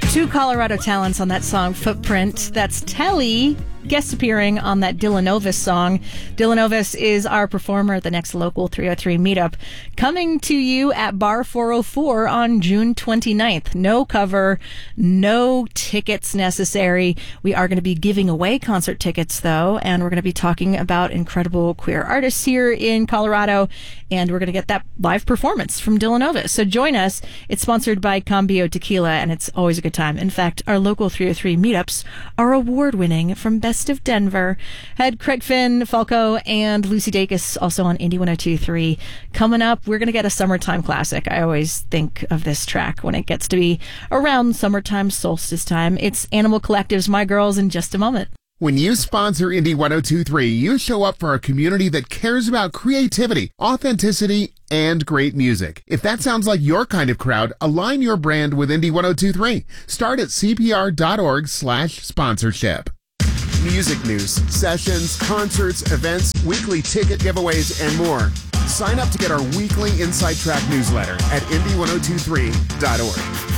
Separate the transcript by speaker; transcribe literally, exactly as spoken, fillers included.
Speaker 1: Two Colorado talents on that song, Footprint. That's Telly guest appearing on that Dylan Ovis song. Dylan Ovis is our performer at the next Local three oh three meetup, coming to you at Bar four oh four on June twenty-ninth. No cover, no tickets necessary. We are going to be giving away concert tickets, though, and we're going to be talking about incredible queer artists here in Colorado, and we're going to get that live performance from Dylan Ovis. So join us. It's sponsored by Cambio Tequila, and it's always a good time. In fact, our Local three oh three meetups are award-winning from Best of Denver. Had Craig Finn, Falco, and Lucy Dacus also on Indie one oh two point three. Coming up, we're going to get a summertime classic. I always think of this track when it gets to be around summertime, solstice time. It's Animal Collective's My Girls in just a moment.
Speaker 2: When you sponsor Indie one oh two point three, you show up for a community that cares about creativity, authenticity, and great music. If that sounds like your kind of crowd, align your brand with Indie one oh two point three. Start at cpr.org slash sponsorship. Music news, sessions, concerts, events, weekly ticket giveaways, and more. Sign up to get our weekly Inside Track newsletter at indie one oh two three dot org.